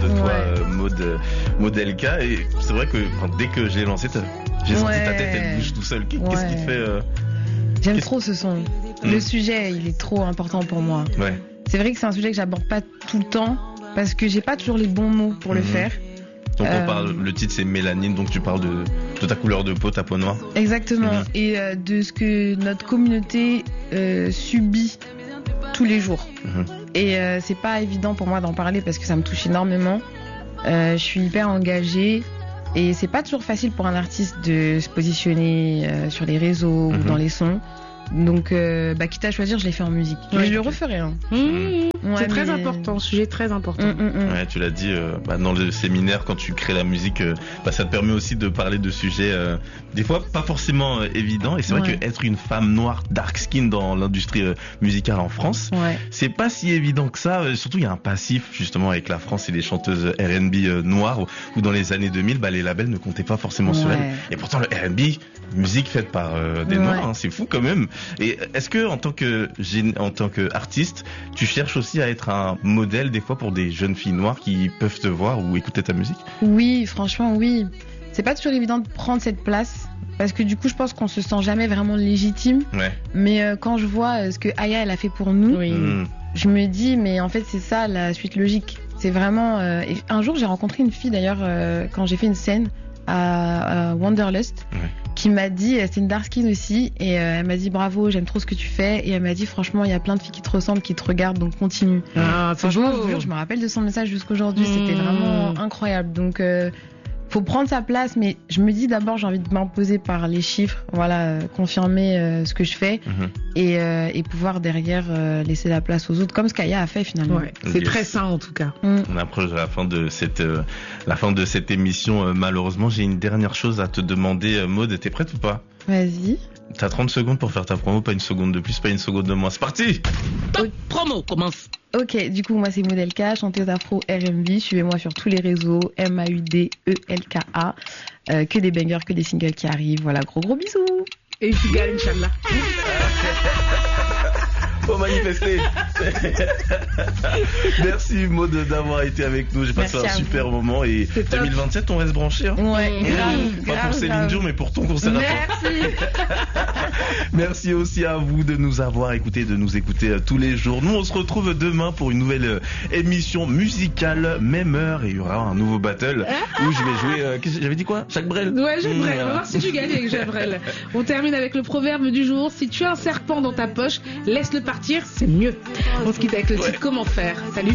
de toi, Maud LK. Et c'est vrai que dès que je l'ai lancé, j'ai senti ta tête, elle bouge tout seul. Qu'est-ce qui te fait J'aime trop ce son. Le sujet, il est trop important pour moi. Ouais. C'est vrai que c'est un sujet que j'aborde pas tout le temps parce que j'ai pas toujours les bons mots pour le faire. Donc le titre c'est Mélanine, donc tu parles de ta couleur de peau, ta peau noire. Exactement. Et de ce que notre communauté subit tous les jours. Et c'est pas évident pour moi d'en parler parce que ça me touche énormément. Je suis hyper engagée et c'est pas toujours facile pour un artiste de se positionner sur les réseaux ou dans les sons. Donc, quitte à choisir, je l'ai fait en musique. Mais je le referai. C'est très important, sujet très important. Ouais, tu l'as dit, dans le séminaire, quand tu crées la musique, ça te permet aussi de parler de sujets, des fois pas forcément évidents. Et c'est vrai qu'être une femme noire, dark skin dans l'industrie musicale en France, c'est pas si évident que ça. Surtout, il y a un passif, justement, avec la France et les chanteuses R&B noires, où dans les années 2000, les labels ne comptaient pas forcément sur elles. Et pourtant, le R&B, musique faite par des noirs, c'est fou quand même. Et est-ce que en tant que artiste, tu cherches aussi à être un modèle des fois pour des jeunes filles noires qui peuvent te voir ou écouter ta musique? Oui, franchement, oui. C'est pas toujours évident de prendre cette place parce que du coup, je pense qu'on se sent jamais vraiment légitime. Mais quand je vois ce que Aya elle a fait pour nous, je me dis mais en fait c'est ça la suite logique. C'est vraiment. Et un jour, j'ai rencontré une fille d'ailleurs quand j'ai fait une scène à Wanderlust. Qui m'a dit, c'est une dark skin aussi, et elle m'a dit bravo, j'aime trop ce que tu fais, et elle m'a dit franchement il y a plein de filles qui te ressemblent, qui te regardent, donc continue. Franchement, je me rappelle de son message jusqu'aujourd'hui, c'était vraiment incroyable. Donc faut prendre sa place, mais je me dis d'abord j'ai envie de m'imposer par les chiffres, confirmer ce que je fais et pouvoir derrière laisser la place aux autres, comme ce qu'Aya a fait finalement. C'est très sain en tout cas. On approche de la fin de cette émission. Malheureusement, j'ai une dernière chose à te demander, Maud. T'es prête ou pas? Vas-y. T'as 30 secondes pour faire ta promo, pas une seconde de plus, pas une seconde de moins. C'est parti! Top promo commence. Ok, du coup, moi c'est Maud LK, chanteuse afro R&B. Suivez-moi sur tous les réseaux, MAUDELKA. Que des bangers, que des singles qui arrivent. Voilà, gros bisous. Et tu gagnes, Inch'Allah. Faut manifester. Merci Maud d'avoir été avec nous. J'ai passé un super moment et 2027 on reste branché. Pas pour Céline Dion mais pour ton concert. Merci. Merci aussi à vous de nous avoir écoutés, de nous écouter tous les jours. Nous on se retrouve demain pour une nouvelle émission musicale, même heure, et il y aura un nouveau battle où je vais jouer. J'avais dit quoi? Jacques Brel. Ouais, Jacques Brel. On va voir si tu gagnes avec Jacques Brel. On termine avec le proverbe du jour. Si tu as un serpent dans ta poche, laisse-le partir, c'est mieux. On se quitte avec le titre Comment faire. Salut.